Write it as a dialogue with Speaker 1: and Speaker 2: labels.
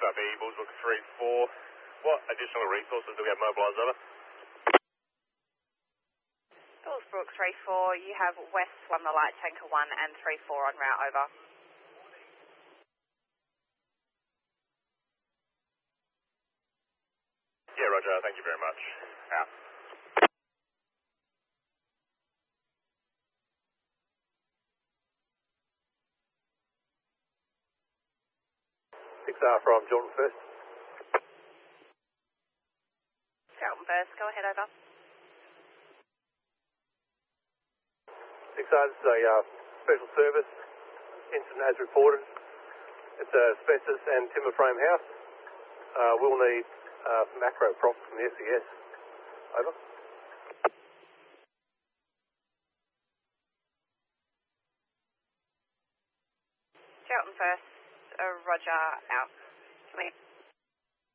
Speaker 1: up Eagles, look 3-4. What additional resources do we have mobilised over?
Speaker 2: Bullsbrook 3-4, you have West 1, the light tanker 1 and 3-4 en route, over.
Speaker 1: Yeah, roger, thank you very much. Out.
Speaker 3: 6R from Jordan First.
Speaker 2: Charlton First, go ahead, over.
Speaker 3: 6R, this is a special service incident as reported. It's a asbestos and timber frame house. We'll need macro props from the SES. Over.
Speaker 2: Charlton First, roger, out.